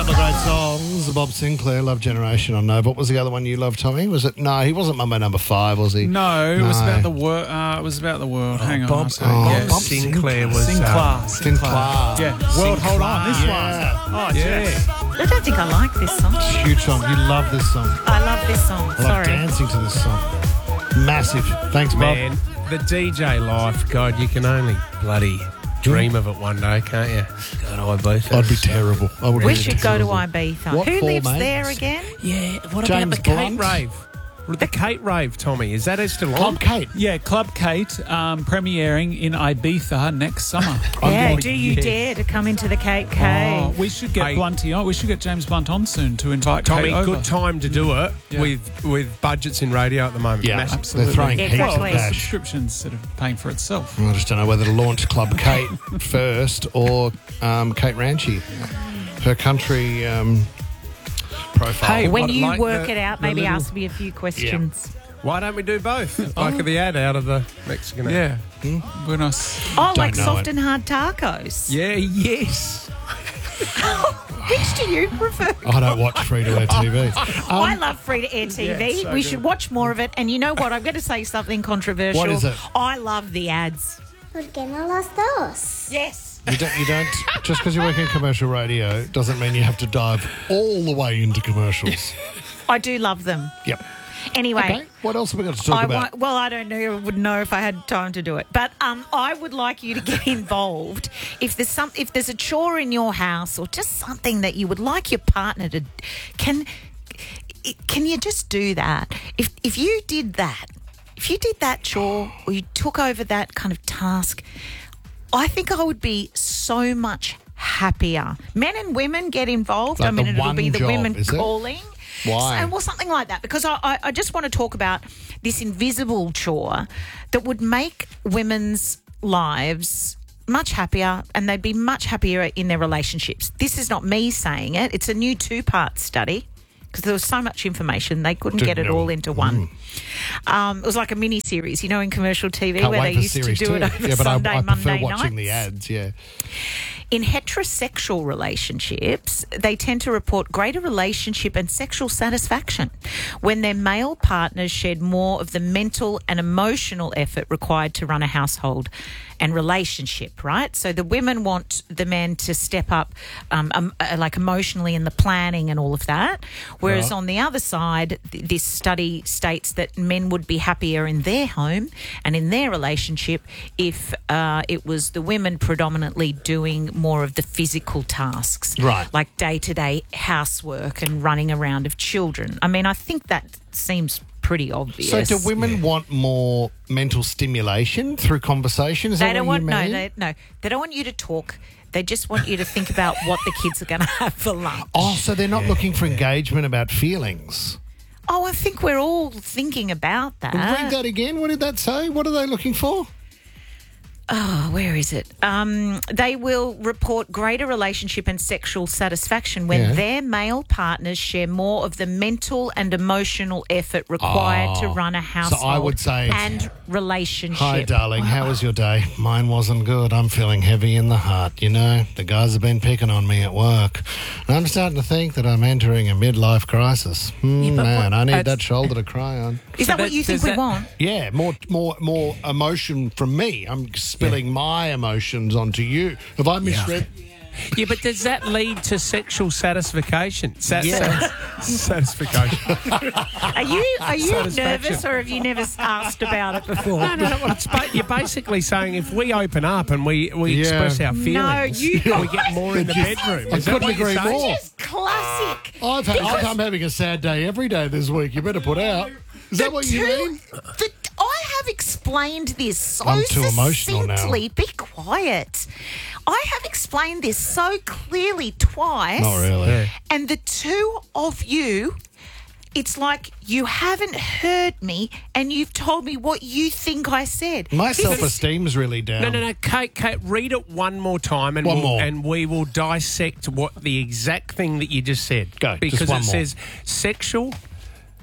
couple of great songs. Bob Sinclair, Love Generation on No. What was the other one you loved, Tommy? Was it? No, he wasn't Mambo number 5, was he? No, it was about the world. It was about the world. Hang on. Bob Sinclair was... Sinclair. Yeah. World, hold on. This one. Yeah. Oh, yeah. I don't think I like this song. It's a huge song. You love this song. I love this song. I love dancing to this song. Massive. Thanks, Bob. Man, the DJ life, God, you can only bloody dream of it one day, can't you? Go to Ibiza. I'd be terrible. I would We be should go to terrible. Ibiza. What Who for, lives mate? there again? Yeah, what James about the Blunt? Kate Rave? The Kate Rave, Tommy, is that still on? Club Kate. Yeah, Club Kate premiering in Ibiza next summer. Yeah, do you dare to come into the Kate Cave? Oh, we should get Blunty on. We should get James Blunt on soon to invite Tommy, Kate over. good time to do it Yeah. with budgets in radio at the moment. Yeah, Massive. Absolutely. they're throwing heaps of Exactly. The cash. subscriptions sort of paying for itself. I just don't know whether to launch Club Kate first or Kate Ranchi. Her country profile. Hey, When what, you like work the- it out, the maybe little- ask me a few questions. Why don't we do both? Like the ad out of the Mexican ad. Yeah. Buenos. Oh, like know soft it. and hard tacos. Yeah, yes. Which do you prefer? I don't watch free-to-air TV. I love free-to-air TV. so we good. should watch more of it. And you know what? I'm going to say something controversial. What is it? I love the ads. ¿Por qué no los dos? Yes. You don't just because you work in commercial radio doesn't mean you have to dive all the way into commercials. I do love them. Yep. Anyway. Okay, what else have we got to talk about? I don't know. Would know if I had time to do it. But I would like you to get involved if there's a chore in your house or just something that you would like your partner to. Can you just do that? If you did that chore or you took over that kind of task, I think I would be so much happier. Men and women get involved. Like I mean, the it'll one be the job, women is it? calling. Why? Well, something like that. Because I just want to talk about this invisible chore that would make women's lives much happier and they'd be much happier in their relationships. This is not me saying it. It's a new 2-part study because there was so much information they couldn't get it all into one. It was like a mini series, you know, in commercial TV Can't where wait they for used to series do 2. it over Yeah, but Sunday, I prefer Monday watching the nights. ads, yeah. In heterosexual relationships, they tend to report greater relationship and sexual satisfaction when their male partners shared more of the mental and emotional effort required to run a household and relationship, right? So the women want the men to step up like emotionally in the planning and all of that. Whereas on the other side, this study states that men would be happier in their home and in their relationship if it was the women predominantly doing more of the physical tasks. Right. Like day-to-day housework and running around of children. I mean, I think that seems pretty obvious. So do women want more mental stimulation through conversation? Is They that don't what want you mean? they don't want you to talk. They just want you to think about what the kids are going to have for lunch. Oh, so they're not looking for engagement about feelings. Oh, I think we're all thinking about that. Read that again. What did that say? What are they looking for? Oh, where is it? They will report greater relationship and sexual satisfaction when their male partners share more of the mental and emotional effort required to run a household I would say- and relationship. Hi, darling. How was your day? Mine wasn't good. I'm feeling heavy in the heart, you know. The guys have been picking on me at work. And I'm starting to think that I'm entering a midlife crisis. Man, I need that shoulder to cry on. Is that what you think we want? Yeah, more emotion from me. I'm spilling my emotions onto you. Have I misread? Yeah, but does that lead to sexual satisfaction? Satisfaction. Are you Satisfaction. nervous or have you never asked about it before? No. You're basically saying if we open up and we express our feelings, you- we get more in the bedroom. I Is that couldn't what you're agree saying? more. Just classic. I'm having a sad day every day this week. You better put out. Is that what you mean? I have explained this so I'm too emotional now. succinctly. Be quiet. I have explained this so clearly twice. Not really. Yeah. And the two of you, it's like you haven't heard me and you've told me what you think I said. My This is- self-esteem's really down. No. Kate, read it one more time and and we will dissect what the exact thing that you just said. Go, just Because one it more. says sexual Yep.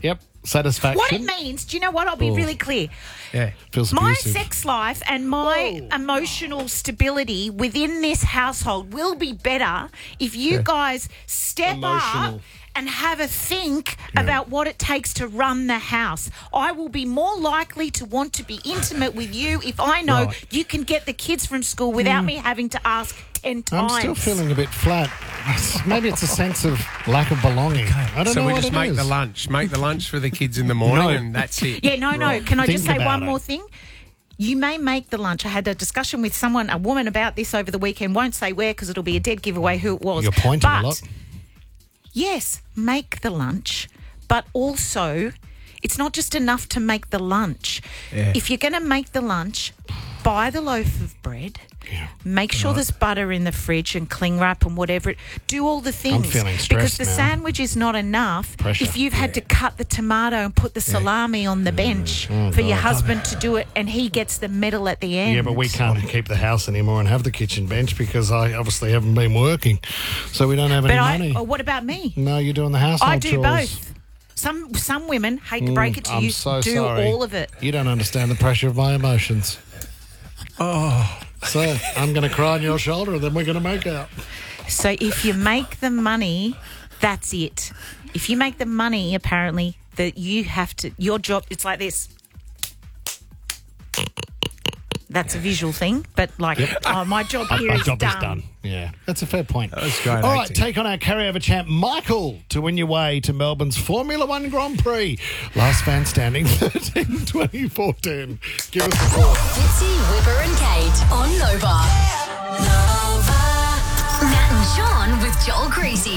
satisfaction. What it means, do you know what? I'll be really clear. Yeah. Feels My abusive. sex life and my emotional stability within this household will be better if you guys step Emotional. up and have a think about what it takes to run the house. I will be more likely to want to be intimate with you if I know you can get the kids from school without me having to ask 10 times. I'm still feeling a bit flat. Maybe it's a sense of lack of belonging. I don't So know we what just it make is. the lunch. Make the lunch for the kids in the morning No. and that's it. Yeah, no. Can I just Think say about one it. more thing? You may make the lunch. I had a discussion with a woman about this over the weekend. Won't say where because it'll be a dead giveaway who it was. You're pointing a But lot. yes, make the lunch, but also it's not just enough to make the lunch. Yeah. If you're going to make the lunch, buy the loaf of bread. Yeah. Make sure there's butter in the fridge and cling wrap and whatever. Do all the things. feeling because stressed the now. sandwich is not enough Pressure. if you've had to cut the tomato and put the salami on the bench for your husband to do it and he gets the medal at the end. Yeah, but we can't keep the house anymore and have the kitchen bench because I obviously haven't been working. So we don't have any money. What about me? No, you're doing the household I do chores. both. Some women, hate to break it to I'm you, so do sorry. all of it. You don't understand the pressure of my emotions. Oh. So I'm going to cry on your shoulder and then we're going to make out. So if you make the money, that's it. If you make the money, apparently, that you have to, your job, it's like this. That's a visual thing, but like, my job here My is job done. is done. Yeah, that's a fair point. That was great All right, acting. take on our carryover champ, Michael, to win your way to Melbourne's Formula One Grand Prix. Last fan standing, 13-20-14. Give us a call. Fitzy, Whipper and Kate on Nova. Nova. Nat and Sean with Joel Creasy.